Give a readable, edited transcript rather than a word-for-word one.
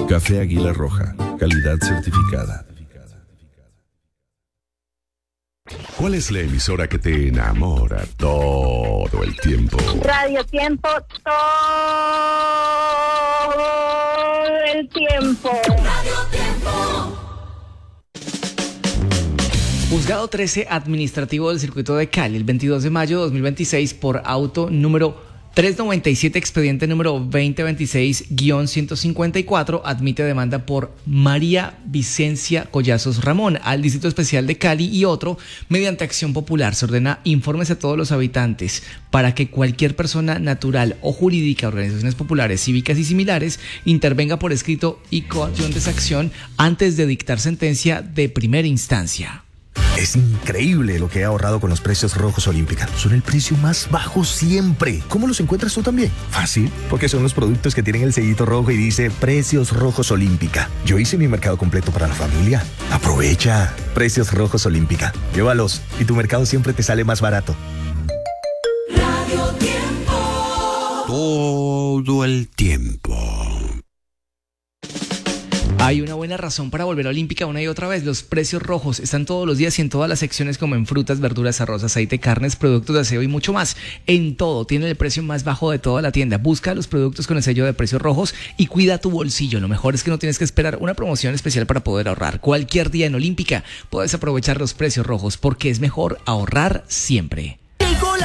Café Águila Roja, calidad certificada. ¿Cuál es la emisora que te enamora todo el tiempo? Radio Tiempo, todo el tiempo. Radio Tiempo. Juzgado 13 Administrativo del Circuito de Cali, el 22 de mayo de 2026, por auto número 397, expediente número 2026-154, admite demanda por María Vicencia Collazos Ramón al Distrito Especial de Cali y otro mediante acción popular. Se ordena informes a todos los habitantes para que cualquier persona natural o jurídica, organizaciones populares, cívicas y similares, intervenga por escrito y coacción de esa acción antes de dictar sentencia de primera instancia. Es increíble lo que he ahorrado con los precios rojos Olímpica. Son el precio más bajo siempre. ¿Cómo los encuentras tú también? Fácil, porque son los productos que tienen el sellito rojo y dice Precios Rojos Olímpica. Yo hice mi mercado completo para la familia. Aprovecha. Precios Rojos Olímpica. Llévalos y tu mercado siempre te sale más barato. Radio Tiempo. Todo el tiempo. Hay una buena razón para volver a Olímpica una y otra vez. Los precios rojos están todos los días y en todas las secciones, como en frutas, verduras, arroz, aceite, carnes, productos de aseo y mucho más. En todo tienen el precio más bajo de toda la tienda. Busca los productos con el sello de precios rojos y cuida tu bolsillo. Lo mejor es que no tienes que esperar una promoción especial para poder ahorrar. Cualquier día en Olímpica puedes aprovechar los precios rojos porque es mejor ahorrar siempre.